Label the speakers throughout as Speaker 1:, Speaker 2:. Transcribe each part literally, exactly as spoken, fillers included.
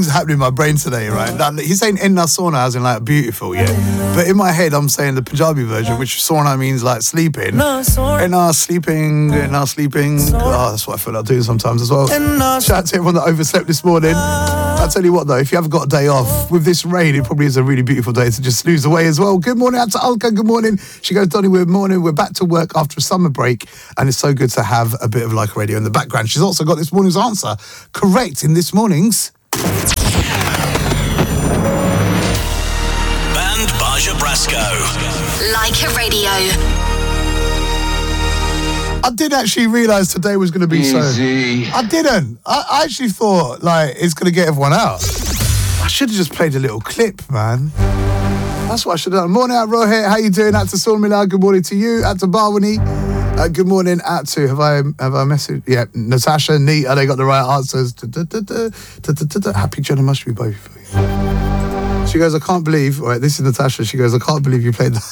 Speaker 1: happening in my brain today, right? That, he's saying inna sauna as in like beautiful, yeah. But in my head, I'm saying the Punjabi version, which sauna means like sleeping. Inna sleeping, inna sleeping. Oh, that's what I feel like doing sometimes as well. Shout out to everyone that overslept this morning. I'll tell you what though, if you haven't got a day off, with this rain, it probably is a really beautiful day to just snooze away as well. Good morning out to Alka, good morning. She goes, Donny, good morning. We're back to work after a summer break, and it's so good to have a bit of Like Radio in the background. She's also got this morning's answer correct in this morning's
Speaker 2: Band Baja Brasco.
Speaker 3: Like a Radio.
Speaker 1: I did actually realise today was going to be
Speaker 4: Easy.
Speaker 1: so... I didn't. I, I actually thought, like, it's going to get everyone out. I should have just played a little clip, man. That's what I should have done. Morning out, Rohit. How you doing? Out to Saul Miller. Good morning to you. Out to Barwani. Uh, good morning out to... Have I have I messaged? Yeah, Natasha, neat. They got the right answers. Da, da, da, da, da, da, da. Happy Jenna must be both for you. She goes, I can't believe... All right, this is Natasha. She goes, I can't believe you played that.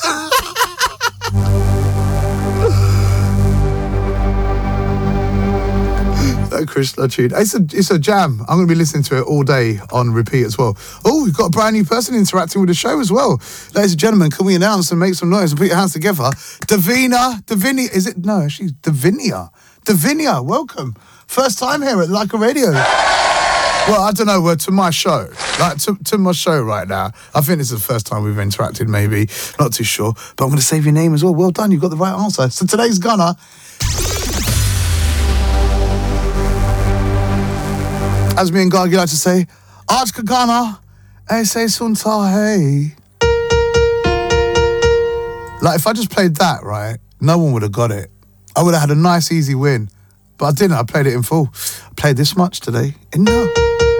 Speaker 1: Krishna tune. It's a, it's a jam. I'm going to be listening to it all day on repeat as well. Oh, we've got a brand new person interacting with the show as well. Ladies and gentlemen, can we announce and make some noise and put your hands together? Davina, Davinia, is it? No, she's Davinia. Davinia, welcome. First time here at Like a Radio. Well, I don't know, well, to my show, like to, to my show right now. I think this is the first time we've interacted, maybe. Not too sure. But I'm going to save your name as well. Well done, you've got the right answer. So today's Gunner. As me and Gargi like to say, Aaj ka gana, aise sunta hai. Like, if I just played that, right, no one would have got it. I would have had a nice, easy win. But I didn't. I played it in full. I played this much today. Enough.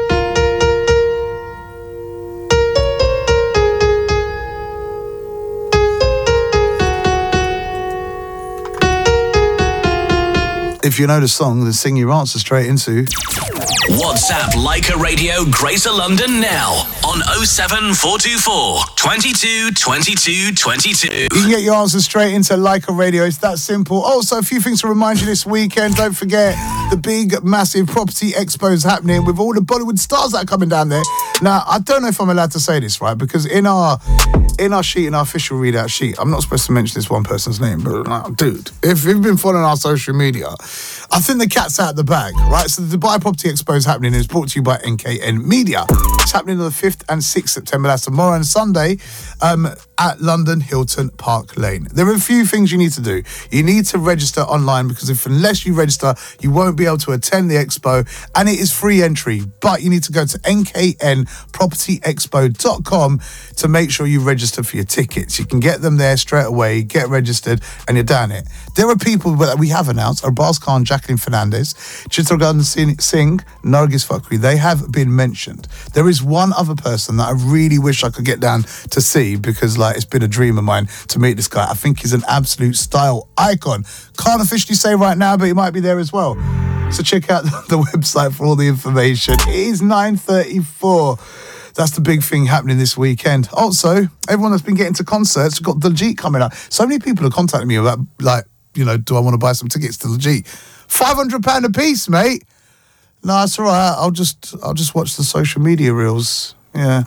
Speaker 1: If you know the song, then sing your answer straight into...
Speaker 2: WhatsApp Like a Radio Greater London now on oh seven four two four, twenty-two, twenty-two, twenty-two.
Speaker 1: You can get your answers straight into Like a Radio. It's that simple. Also, a few things to remind you this weekend. Don't forget the big, massive property expo is happening with all the Bollywood stars that are coming down there. Now, I don't know if I'm allowed to say this, right? Because in our in our sheet, in our official readout sheet, I'm not supposed to mention this one person's name, but uh, dude, if you've been following our social media, I think the cat's out the bag, right? So the Dubai Property Expo is happening. It's brought to you by N K N Media. It's happening on the fifth and sixth of September. That's tomorrow and Sunday um, at London Hilton Park Lane. There are a few things you need to do. You need to register online because if unless you register, you won't be able to attend the expo, and it is free entry. But you need to go to N K N property expo dot com to make sure you register for your tickets. You can get them there straight away, get registered, and you're down it. There are people that we have announced, Arbaz Khan, Jacqueline Fernandez, Chitragan Singh, Nargis Fakhri. They have been mentioned. There is one other person that I really wish I could get down to see because like it's been a dream of mine to meet this guy. I think he's an absolute style icon. Can't officially say right now, but he might be there as well. So check out the website for all the information. It is nine thirty-four. That's the big thing happening this weekend. Also, everyone that's been getting to concerts, we've got Diljit coming up. So many people are contacting me about, like, you know, do I want to buy some tickets to Diljit? five hundred pounds a piece, mate. No, it's all right. I'll just, I'll just watch the social media reels. Yeah.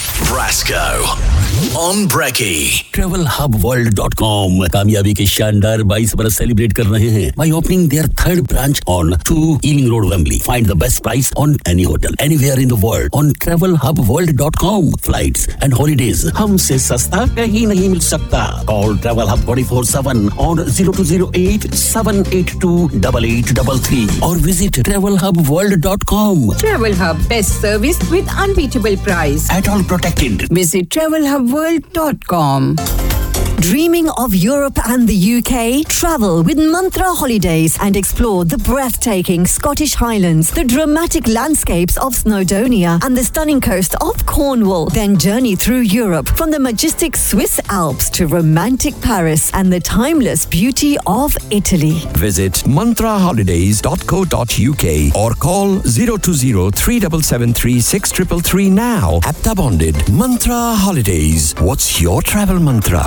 Speaker 2: Brasco on Brekkie.
Speaker 5: travel hub world dot com कामयाबी के शानदार बाईस बरस celebrate कर रहे हैं by opening their third branch on two Ealing Road, Wembley. Find the best price on any hotel anywhere in the world on travel hub world dot com. Flights and holidays हमसे सस्ता कहीं नहीं मिल सकता. Call Travel Hub twenty-four seven on zero two zero eight seven eight two eight eight three three or visit travel hub world dot com.
Speaker 6: Travel Hub, best service with unbeatable price.
Speaker 5: At all protected.
Speaker 6: Visit travel hub world dot com.
Speaker 3: Dreaming of Europe and the U K? Travel with Mantra Holidays and explore the breathtaking Scottish Highlands, the dramatic landscapes of Snowdonia and the stunning coast of Cornwall. Then journey through Europe from the majestic Swiss Alps to romantic Paris and the timeless beauty of Italy.
Speaker 7: Visit mantra holidays dot co dot uk or call zero two zero three seven seven three six three three three now. Apta bonded. Mantra Holidays. What's your travel mantra?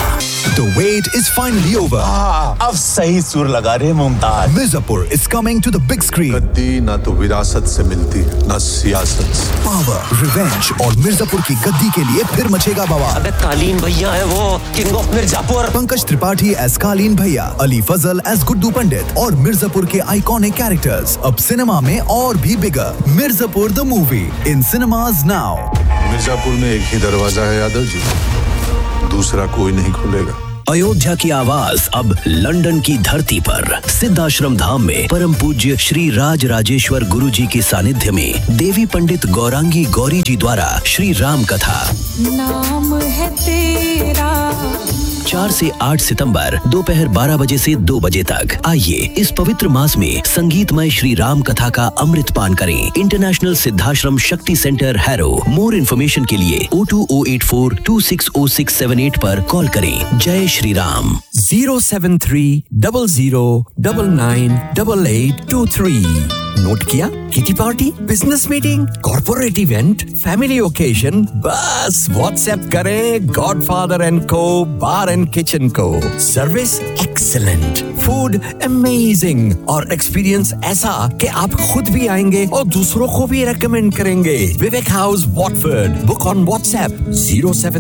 Speaker 4: The wait is finally over.
Speaker 8: अब सही सुर लगा रहे Mumtaz.
Speaker 4: Mirzapur is coming to the big screen.
Speaker 9: गद्दी ना तो विरासत से मिलती ना सियासत से.
Speaker 4: Power, revenge और मिर्जापुर की गद्दी के लिए फिर मचेगा बवाल.
Speaker 10: अबे कालीन भैया है वो, king of Mirzapur.
Speaker 4: Pankaj Tripathi as कालीन भैया, अली फजल एज गुड्डू पंडित और मिर्जापुर के आइकॉनिक कैरेक्टर्स अब सिनेमा में और भी बिगर. Mirzapur the movie in cinemas now.
Speaker 9: Mirzapur में एक ही दरवाजा है यादव जी, दूसरा कोई नहीं खुलेगा.
Speaker 5: अयोध्या की आवाज अब लंदन की धरती पर सिद्धाश्रम धाम में परम पूज्य श्री राज राजेश्वर गुरु जी के सानिध्य में देवी पंडित गौरांगी गौरी जी द्वारा श्री राम कथा.
Speaker 11: नाम है तेरा.
Speaker 5: चार से आठ सितंबर दोपहर बारह बजे से दो बजे तक आइए इस पवित्र मास में संगीतमय श्री राम कथा का अमृत पान करें. इंटरनेशनल सिद्धाश्रम शक्ति सेंटर हैरो. मोर इन्फॉर्मेशन के लिए O two O eight four to six O six seven eight पर कॉल करें. जय Shri Ram.
Speaker 7: zero seven three zero zero nine nine eight eight two three. Note किया? Kitty party, business meeting, corporate event, family occasion, बस WhatsApp करें godfather and को बार and kitchen को. Service excellent, food amazing और experience ऐसा कि आप खुद भी आएंगे और दूसरों को भी रेकमेंड करेंगे. विवेक house Watford. Book on WhatsApp zero seven